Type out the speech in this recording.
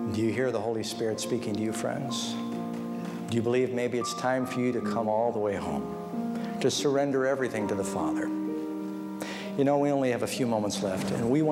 Do you hear the Holy Spirit speaking to you, friends? Do you believe maybe it's time for you to come all the way home, to surrender everything to the Father? You know, we only have a few moments left, and we want